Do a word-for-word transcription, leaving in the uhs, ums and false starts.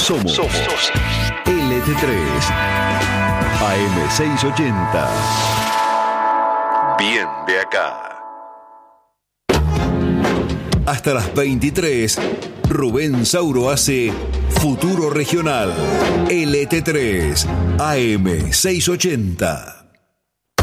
Somos, Somos L T tres A M seiscientos ochenta. Bien de acá. Hasta las veintitrés, Rubén Sauro hace Futuro Regional. L T tres A M seiscientos ochenta.